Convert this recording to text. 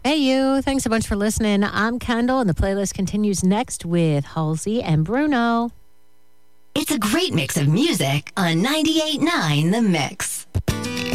Hey, you. Thanks a bunch for listening. I'm Kendall, and the playlist continues next with Halsey and Bruno. It's a great mix of music on 98.9 The Mix.